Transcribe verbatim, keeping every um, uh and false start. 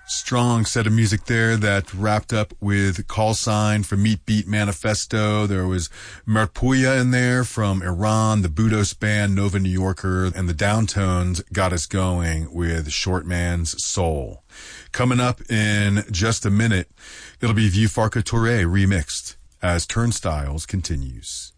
Strong set of music there that wrapped up with Call Sign from Meat Beat Manifesto. There was Merpuya in there from Iran, the Budos Band, Nova New Yorker, and the Downtones got us going with Short Man's Soul. Coming up in just a minute, it'll be Vieux Farka Touré remixed as Turnstiles continues.